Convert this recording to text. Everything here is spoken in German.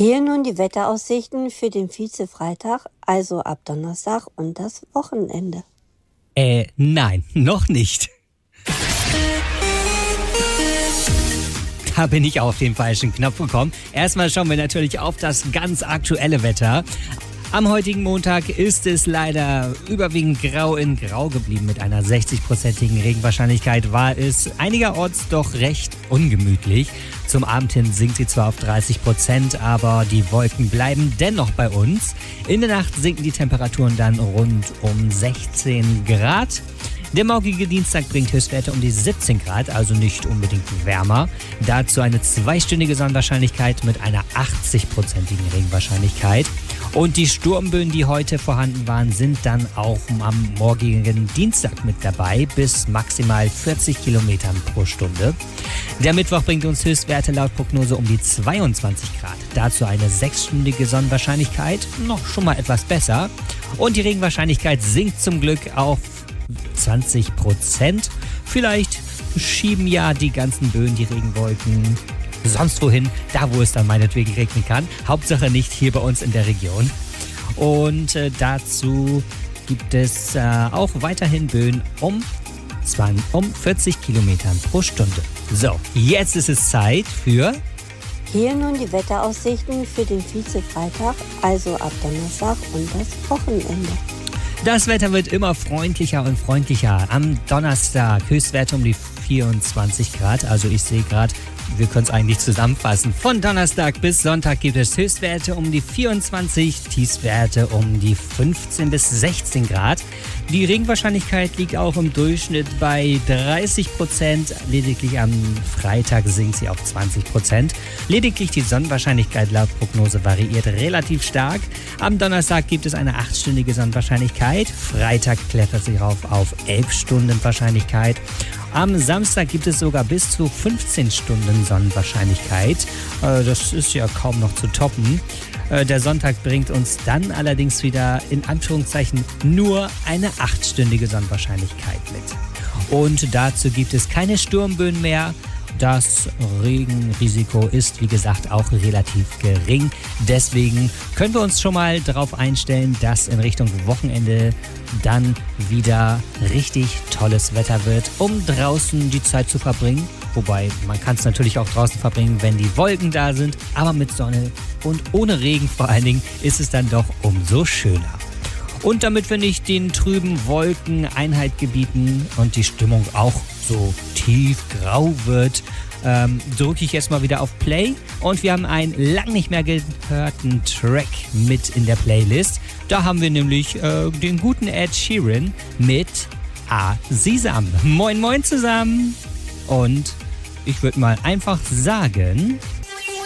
Hier nun die Wetteraussichten für den Vize-Freitag, also ab Donnerstag und das Wochenende. Nein, noch nicht. Da bin ich auf den falschen Knopf gekommen. Erstmal schauen wir natürlich auf das ganz aktuelle Wetter. Am heutigen Montag ist es leider überwiegend grau in grau geblieben. Mit einer 60%igen Regenwahrscheinlichkeit war es einigerorts doch recht ungemütlich. Zum Abend hin sinkt sie zwar auf 30%, aber die Wolken bleiben dennoch bei uns. In der Nacht sinken die Temperaturen dann rund um 16 Grad. Der morgige Dienstag bringt Höchstwerte um die 17 Grad, also nicht unbedingt wärmer. Dazu eine 2-stündige Sonnenwahrscheinlichkeit mit einer 80%igen Regenwahrscheinlichkeit. Und die Sturmböen, die heute vorhanden waren, sind dann auch am morgigen Dienstag mit dabei, bis maximal 40 Kilometern pro Stunde. Der Mittwoch bringt uns Höchstwerte laut Prognose um die 22 Grad. Dazu eine 6-stündige Sonnenwahrscheinlichkeit, noch schon mal etwas besser. Und die Regenwahrscheinlichkeit sinkt zum Glück auf 20%. Vielleicht schieben ja die ganzen Böen, die Regenwolken, sonst wohin, da wo es dann meinetwegen regnen kann. Hauptsache nicht hier bei uns in der Region. Und dazu gibt es auch weiterhin Böen um 40 Kilometern pro Stunde. So, jetzt ist es Zeit für... Hier nun die Wetteraussichten für den Vize-Freitag, also ab Donnerstag und das Wochenende. Das Wetter wird immer freundlicher und freundlicher. Am Donnerstag Höchstwerte um die 24 Grad. Also ich sehe gerade, wir können es eigentlich zusammenfassen. Von Donnerstag bis Sonntag gibt es Höchstwerte um die 24, Tiefstwerte um die 15 bis 16 Grad. Die Regenwahrscheinlichkeit liegt auch im Durchschnitt bei 30%. Lediglich am Freitag sinkt sie auf 20%. Lediglich die Sonnenwahrscheinlichkeit laut Prognose variiert relativ stark. Am Donnerstag gibt es eine 8-stündige Sonnenwahrscheinlichkeit. Freitag klettert sie auf 11 Stunden Wahrscheinlichkeit. Am Samstag gibt es sogar bis zu 15 Stunden Sonnenwahrscheinlichkeit. Das ist ja kaum noch zu toppen. Der Sonntag bringt uns dann allerdings wieder in Anführungszeichen nur eine 8-stündige Sonnenwahrscheinlichkeit mit. Und dazu gibt es keine Sturmböen mehr. Das Regenrisiko ist, wie gesagt, auch relativ gering. Deswegen können wir uns schon mal darauf einstellen, dass in Richtung Wochenende dann wieder richtig tolles Wetter wird, um draußen die Zeit zu verbringen. Wobei, man kann es natürlich auch draußen verbringen, wenn die Wolken da sind. Aber mit Sonne und ohne Regen vor allen Dingen ist es dann doch umso schöner. Und damit wir nicht den trüben Wolken Einhalt gebieten und die Stimmung auch so tiefgrau wird, drücke ich jetzt mal wieder auf Play. Und wir haben einen lang nicht mehr gehörten Track mit in der Playlist. Da haben wir nämlich den guten Ed Sheeran mit Sesam. Moin moin zusammen. Und ich würde mal einfach sagen...